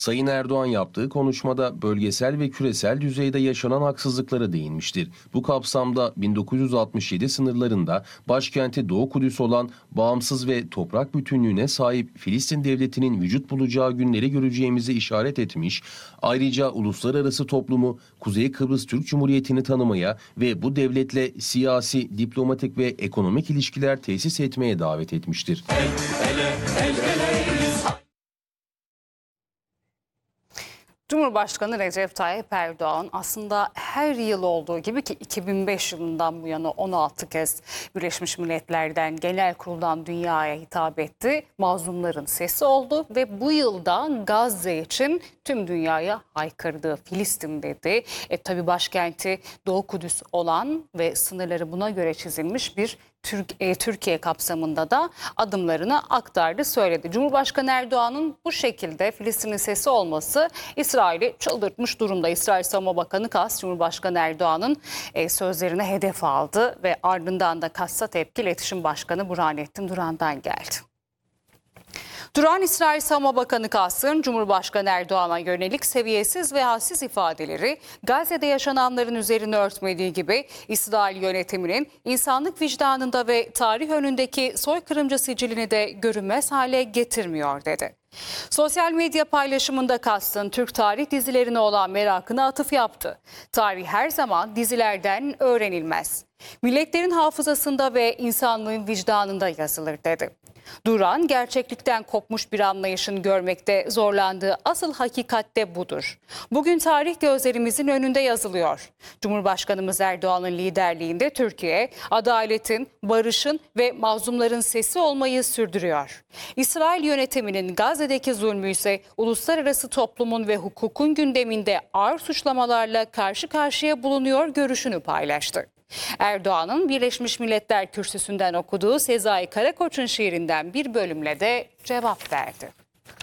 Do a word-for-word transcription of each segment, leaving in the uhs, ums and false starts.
Sayın Erdoğan yaptığı konuşmada bölgesel ve küresel düzeyde yaşanan haksızlıklara değinmiştir. Bu kapsamda bin dokuz yüz altmış yedi sınırlarında başkenti Doğu Kudüs olan bağımsız ve toprak bütünlüğüne sahip Filistin Devleti'nin vücut bulacağı günleri göreceğimizi işaret etmiş, ayrıca uluslararası toplumu Kuzey Kıbrıs Türk Cumhuriyeti'ni tanımaya ve bu devletle siyasi, diplomatik ve ekonomik ilişkiler tesis etmeye davet etmiştir. El, ele, el, eleyiz. Cumhurbaşkanı Recep Tayyip Erdoğan aslında her yıl olduğu gibi ki iki bin beş yılından bu yana on altı kez Birleşmiş Milletler'den, Genel Kurul'dan dünyaya hitap etti. Mazlumların sesi oldu ve bu yılda Gazze için tüm dünyaya haykırdı. Filistin dedi. E, tabii başkenti Doğu Kudüs olan ve sınırları buna göre çizilmiş bir Türk, e, Türkiye kapsamında da adımlarını aktardı, söyledi. Cumhurbaşkanı Erdoğan'ın bu şekilde Filistin'in sesi olması İsrail'i çıldırtmış durumda. İsrail Savunma Bakanı Katz, Cumhurbaşkanı Erdoğan'ın e, sözlerine hedef aldı ve ardından da Katz'a tepki İletişim Başkanı Burhanettin Duran'dan geldi. Duran, İsrail Savunma Bakanı Katz'ın Cumhurbaşkanı Erdoğan'a yönelik seviyesiz ve hadsiz ifadeleri Gazze'de yaşananların üzerini örtmediği gibi İsrail yönetiminin insanlık vicdanında ve tarih önündeki soykırımcı sicilini de görünmez hale getirmiyor dedi. Sosyal medya paylaşımında Katz'ın Türk tarih dizilerine olan merakını atıf yaptı. Tarih her zaman dizilerden öğrenilmez. Milletlerin hafızasında ve insanlığın vicdanında yazılır dedi. Duran, gerçeklikten kopmuş bir anlayışın görmekte zorlandığı asıl hakikat de budur. Bugün tarih gözlerimizin önünde yazılıyor. Cumhurbaşkanımız Erdoğan'ın liderliğinde Türkiye, adaletin, barışın ve mazlumların sesi olmayı sürdürüyor. İsrail yönetiminin Gazze'deki zulmü ise uluslararası toplumun ve hukukun gündeminde ağır suçlamalarla karşı karşıya bulunuyor görüşünü paylaştı. Erdoğan'ın Birleşmiş Milletler Kürsüsü'nden okuduğu Sezai Karakoç'un şiirinden bir bölümle de cevap verdi.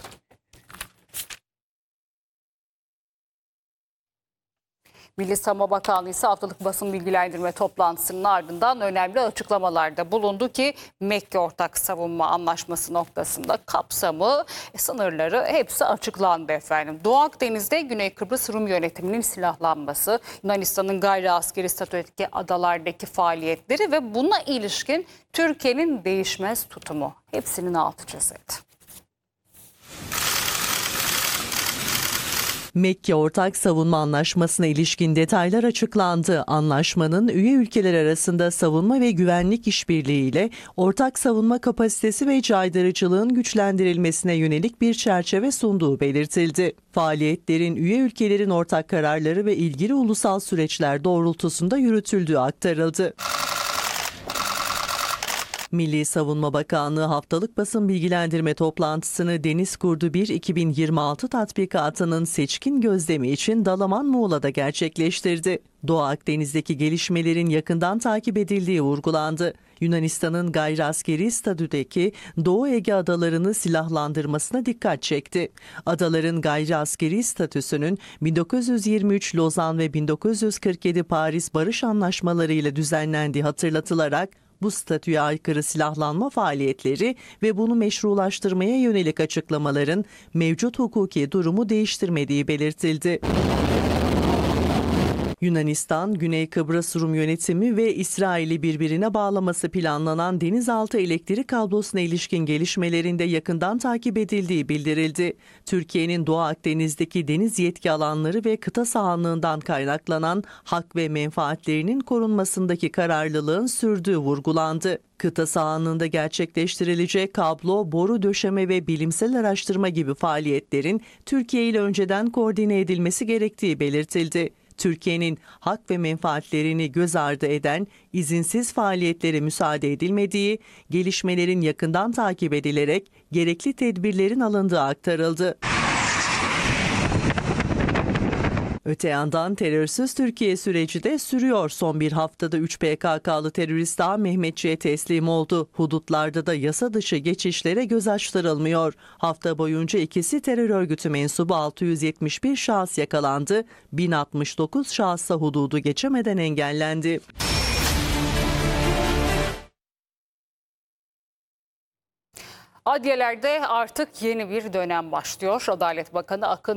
Milli Savunma Bakanlığı ise haftalık basın bilgilendirme toplantısının ardından önemli açıklamalarda bulundu ki Mekke Ortak Savunma Anlaşması noktasında kapsamı, sınırları hepsi açıklandı efendim. Doğu Akdeniz'de Güney Kıbrıs Rum yönetiminin silahlanması, Yunanistan'ın gayri askeri statüdeki adalardaki faaliyetleri ve buna ilişkin Türkiye'nin değişmez tutumu, hepsinin altı çizildi. Mekke Ortak Savunma Anlaşması'na ilişkin detaylar açıklandı. Anlaşmanın üye ülkeler arasında savunma ve güvenlik işbirliğiyle ortak savunma kapasitesi ve caydırıcılığın güçlendirilmesine yönelik bir çerçeve sunduğu belirtildi. Faaliyetlerin üye ülkelerin ortak kararları ve ilgili ulusal süreçler doğrultusunda yürütüldüğü aktarıldı. Milli Savunma Bakanlığı haftalık basın bilgilendirme toplantısını Deniz Kurdu bir iki bin yirmi altı tatbikatının seçkin gözlemi için Dalaman Muğla'da gerçekleştirdi. Doğu Akdeniz'deki gelişmelerin yakından takip edildiği vurgulandı. Yunanistan'ın gayri askeri statüdeki Doğu Ege adalarını silahlandırmasına dikkat çekti. Adaların gayri askeri statüsünün bin dokuz yüz yirmi üç Lozan ve bin dokuz yüz kırk yedi Paris Barış Anlaşmaları ile düzenlendiği hatırlatılarak bu statüye aykırı silahlanma faaliyetleri ve bunu meşrulaştırmaya yönelik açıklamaların mevcut hukuki durumu değiştirmediği belirtildi. Yunanistan, Güney Kıbrıs Rum yönetimi ve İsrail'i birbirine bağlaması planlanan denizaltı elektrik kablosuna ilişkin gelişmelerinde yakından takip edildiği bildirildi. Türkiye'nin Doğu Akdeniz'deki deniz yetki alanları ve kıta sahanlığından kaynaklanan hak ve menfaatlerinin korunmasındaki kararlılığın sürdüğü vurgulandı. Kıta sahanlığında gerçekleştirilecek kablo, boru döşeme ve bilimsel araştırma gibi faaliyetlerin Türkiye ile önceden koordine edilmesi gerektiği belirtildi. Türkiye'nin hak ve menfaatlerini göz ardı eden izinsiz faaliyetlere müsaade edilmediği, gelişmelerin yakından takip edilerek gerekli tedbirlerin alındığı aktarıldı. Öte yandan terörsüz Türkiye süreci de sürüyor. Son bir haftada üç P K K'lı terörist daha Mehmetçiğe teslim oldu. Hudutlarda da yasa dışı geçişlere göz açtırılmıyor. Hafta boyunca ikisi terör örgütü mensubu altı yüz yetmiş bir şahıs yakalandı. bin altmış dokuz şahısa hududu geçemeden engellendi. Adliyelerde artık yeni bir dönem başlıyor. Adalet Bakanı Akın